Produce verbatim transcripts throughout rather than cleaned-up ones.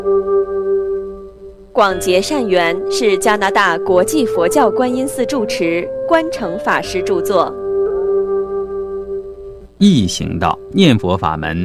广结善缘是加拿大国际佛教观音寺住持观诚法师著作。 易行道念佛法门。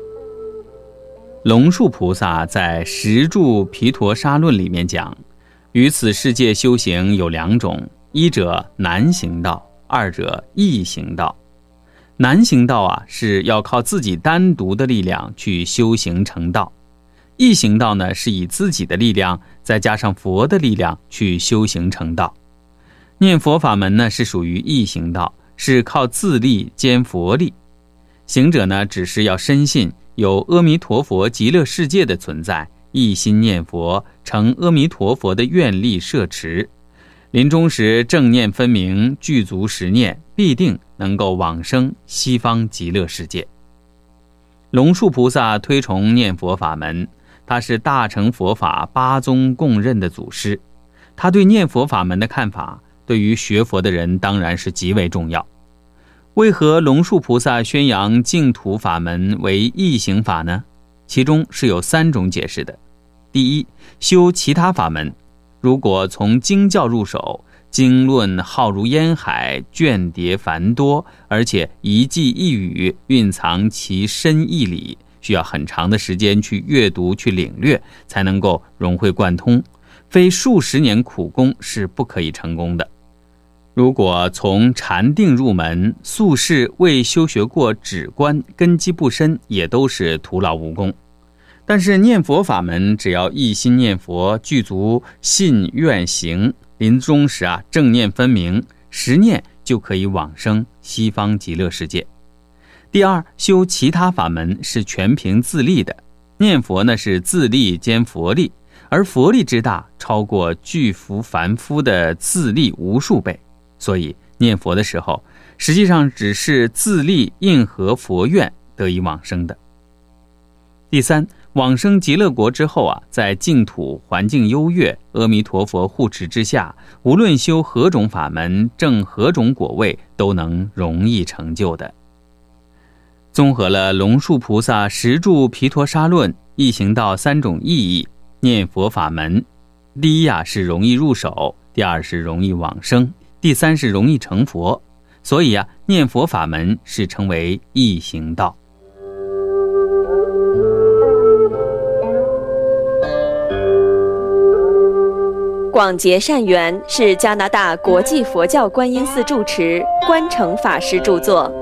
龙树菩萨在《十住毗陀沙论》里面讲，于此世界修行有两种，一者难行道，二者易行道。难行道啊，是要靠自己单独的力量去修行成道；易行道呢，是以自己的力量再加上佛的力量去修行成道。念佛法门呢，是属于易行道，是靠自力兼佛力。行者呢，只是要深信有阿弥陀佛极乐世界的存在，一心念佛，成阿弥陀佛的愿力摄持，临终时正念分明，具足十念，必定能够往生西方极乐世界。龙树菩萨推崇念佛法门，他是大乘佛法八宗共认的祖师，他对念佛法门的看法，对于学佛的人当然是极为重要。为何龙树菩萨宣扬净土法门为易行法呢？其中是有三种解释的。第一，修其他法门，如果从经教入手，经论浩如烟海，卷叠繁多，而且一记一语蕴藏其深义理，需要很长的时间去阅读去领略，才能够融会贯通，非数十年苦功是不可以成功的。如果从禅定入门，宿世未修学过止观，根基不深，也都是徒劳无功。但是念佛法门，只要一心念佛，具足信愿行，临终时啊正念分明，十念就可以往生西方极乐世界。第二，修其他法门是全凭自力的，念佛呢是自力兼佛力，而佛力之大，超过巨幅凡夫的自力无数倍。所以念佛的时候，实际上只是自力应和佛愿得以往生的。第三，往生极乐国之后啊，在净土环境优越，阿弥陀佛护持之下，无论修何种法门，证何种果位，都能容易成就的。综合了龙树菩萨十住毗陀沙论易行道三种意义，念佛法门，第一啊是容易入手，第二是容易往生，第三是容易成佛，所以啊，念佛法门是称为易行道。 广结善缘是加拿大国际佛教观音寺住持观诚法师著作。